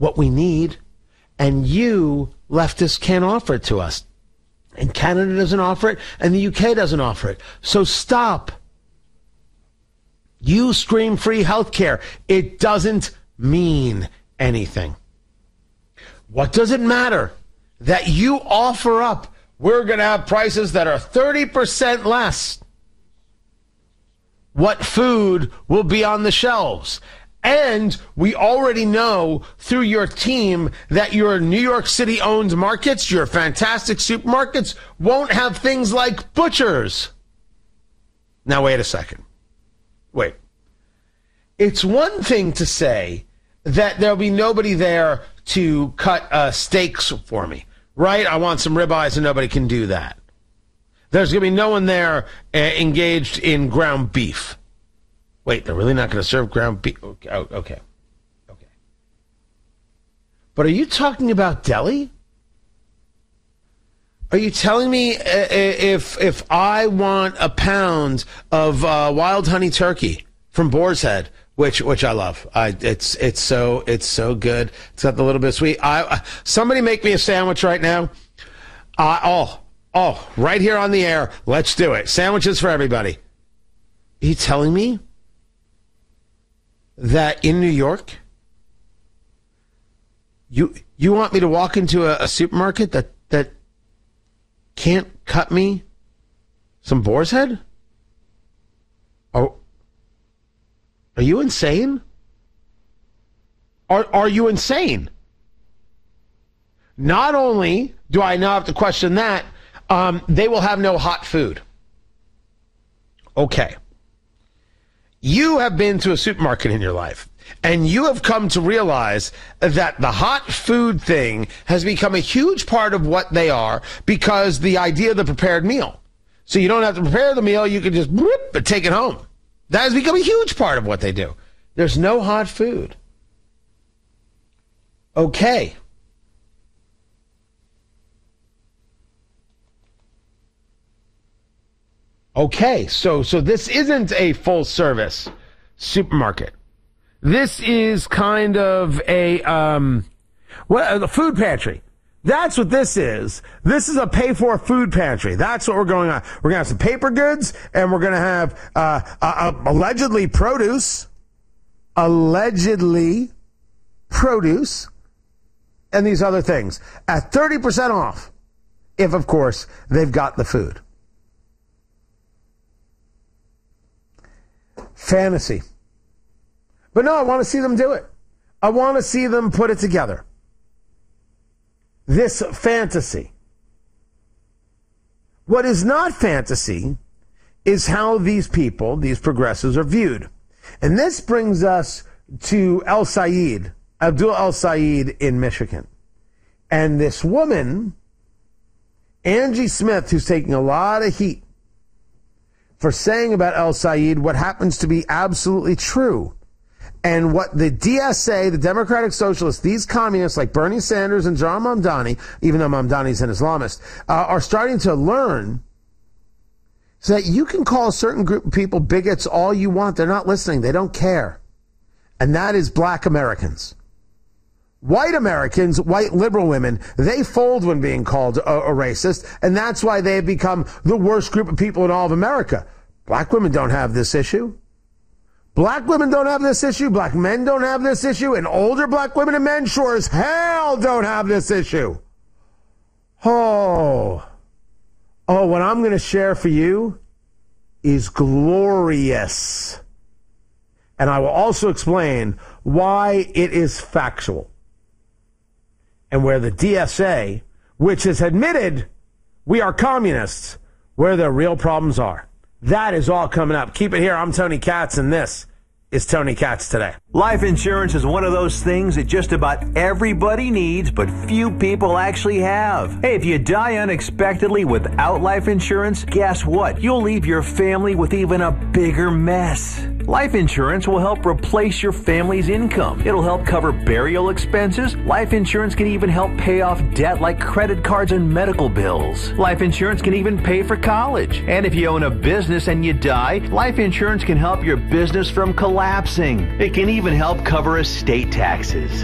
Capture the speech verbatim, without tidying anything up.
what we need, and you, leftists, can't offer it to us. And Canada doesn't offer it, and the U K doesn't offer it. So stop. You scream free health care. It doesn't mean anything. What does it matter that you offer up? We're going to have prices that are thirty percent less. What food will be on the shelves? And we already know through your team that your New York City-owned markets, your fantastic supermarkets, won't have things like butchers. Now, wait a second. Wait. It's one thing to say that there'll be nobody there to cut uh, steaks for me, right? I want some ribeyes and nobody can do that. There's going to be no one there uh, engaged in ground beef. Wait, they're really not going to serve ground beef? Okay, okay, okay. But are you talking about deli? Are you telling me uh, if if I want a pound of uh, wild honey turkey from Boar's Head, which which I love, I it's it's so it's so good. It's got the little bit of sweet. I somebody make me a sandwich right now. Uh, oh oh, right here on the air. Let's do it. Sandwiches for everybody. Are you telling me that in New York, you you want me to walk into a, a supermarket that, that can't cut me some Boar's Head? Oh, are you insane? Are are you insane? Not only do I now have to question that, um, they will have no hot food. Okay. You have been to a supermarket in your life, and you have come to realize that the hot food thing has become a huge part of what they are because the idea of the prepared meal. So you don't have to prepare the meal, you can just whoop, take it home. That has become a huge part of what they do. There's no hot food. Okay. Okay, so so this isn't a full-service supermarket. This is kind of a um, what a food pantry. That's what this is. This is a pay-for food pantry. That's what we're going on. We're going to have some paper goods, and we're going to have uh, uh, uh, allegedly produce, allegedly produce, and these other things at thirty percent off, if, of course, they've got the food. Fantasy. But no, I want to see them do it. I want to see them put it together. This fantasy. What is not fantasy is how these people, these progressives, are viewed. And this brings us to El Sayed, Abdul El Sayed in Michigan. And this woman, Angie Smith, who's taking a lot of heat for saying about El Sayed what happens to be absolutely true. And what the D S A, the Democratic Socialists, these communists like Bernie Sanders and John Mamdani, even though Mamdani's an Islamist, uh, are starting to learn so that you can call a certain group of people bigots all you want. They're not listening. They don't care. And that is black Americans. White Americans, white liberal women, they fold when being called a, a racist, and that's why they have become the worst group of people in all of America. Black women don't have this issue. Black women don't have this issue. Black men don't have this issue. And older black women and men sure as hell don't have this issue. Oh. Oh, what I'm going to share for you is glorious. And I will also explain why it is factual. And where the D S A, which has admitted we are communists, where their real problems are. That is all coming up. Keep it here. I'm Tony Katz, and this is Tony Katz Today. Life insurance is one of those things that just about everybody needs, but few people actually have. Hey, if you die unexpectedly without life insurance, guess what? You'll leave your family with even a bigger mess. Life insurance will help replace your family's income. It'll help cover burial expenses. Life insurance can even help pay off debt like credit cards and medical bills. Life insurance can even pay for college. And if you own a business and you die, life insurance can help your business from collapsing. It can even help cover estate taxes.